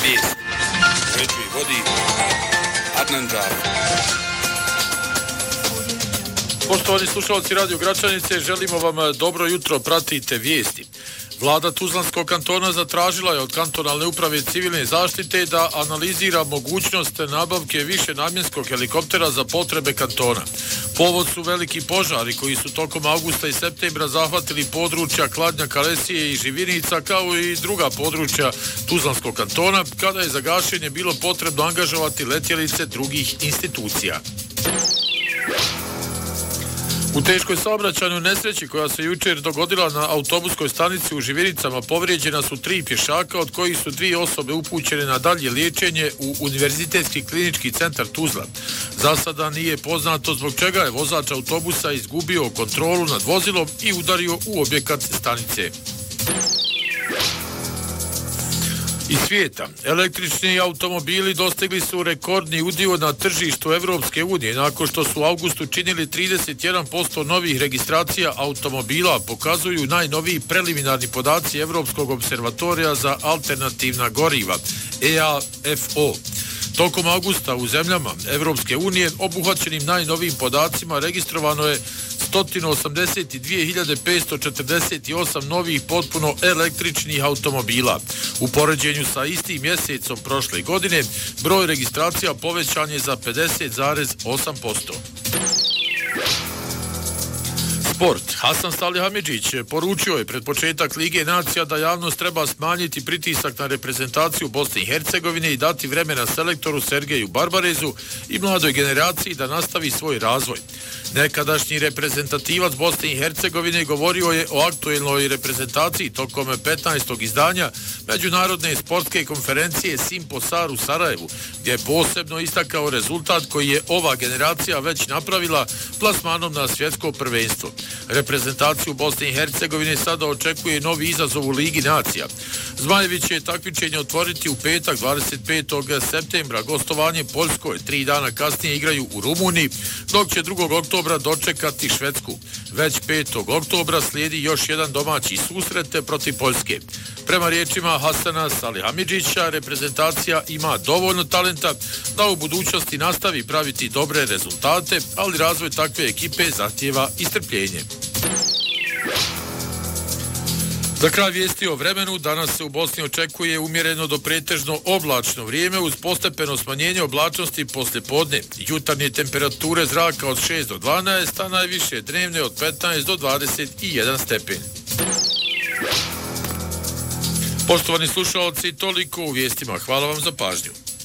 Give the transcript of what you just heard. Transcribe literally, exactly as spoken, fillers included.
Vijest. Uređuje i vodi Adnan Đav. Poštovani slušalci Radio Gračanice, želimo vam dobro jutro, pratite vijesti. Vlada Tuzlanskog kantona zatražila je od kantonalne uprave civilne zaštite da analizira mogućnost nabavke više namjenskog helikoptera za potrebe kantona. Povod su veliki požari koji su tokom avgusta i septembra zahvatili područja Kladnja, Kalesije i Živinica kao i druga područja Tuzlanskog kantona, kada je za gašenje bilo potrebno angažovati letjelice drugih institucija. U teškoj saobraćajnoj nesreći koja se jučer dogodila na autobuskoj stanici u Živinicama povrijeđena su tri pješaka, od kojih su dvije osobe upućene na dalje liječenje u Univerzitetski klinički centar Tuzla. Za sada nije poznato zbog čega je vozač autobusa izgubio kontrolu nad vozilom i udario u objekat stanice. Iz svijeta, električni automobili dostigli su rekordni udio na tržištu Evropske unije nakon što su u avgustu činili trideset jedan posto novih registracija automobila, pokazuju najnoviji preliminarni podaci Evropskog observatorija za alternativna goriva, E A F O. Tokom avgusta u zemljama Evropske unije obuhvaćenim najnovijim podacima registrovano je sto osamdeset dvije hiljade petsto četrdeset osam novih potpuno električnih automobila. U poređenju sa istim mjesecom prošle godine broj registracija povećan je za pedeset zarez osam posto. Sport. Hasan Salihamiđić poručio je pred početak Lige nacija da javnost treba smanjiti pritisak na reprezentaciju Bosne i Hercegovine i dati vremena selektoru Sergeju Barbarezu i mladoj generaciji da nastavi svoj razvoj. Nekadašnji reprezentativac Bosne i Hercegovine govorio je o aktuelnoj reprezentaciji tokom petnaestog izdanja Međunarodne sportske konferencije Simposar u Sarajevu, gdje je posebno istakao rezultat koji je ova generacija već napravila plasmanom na svjetsko prvenstvo. Reprezentaciju Bosne i Hercegovine sada očekuje novi izazov u Ligi nacija. Zmajevi će takmičenje otvoriti u petak dvadeset petog septembra, gostovanje Poljskoj, tri dana kasnije igraju u Rumuniji, dok će drugog oktobra dočekati Švedsku. Već petog oktobra slijedi još jedan domaći susret protiv Poljske. Prema riječima Hasana Salihamiđića, reprezentacija ima dovoljno talenta da u budućnosti nastavi praviti dobre rezultate, ali razvoj takve ekipe zahtijeva i strpljenje. Za kraj vijesti o vremenu, danas se u Bosni očekuje umjereno do pretežno oblačno vrijeme uz postepeno smanjenje oblačnosti poslije podne. Jutarnje temperature zraka od šest do dvanaest, a najviše dnevne od petnaest do dvadeset jedan stepen. Poštovani slušalci, toliko u vijestima. Hvala vam za pažnju.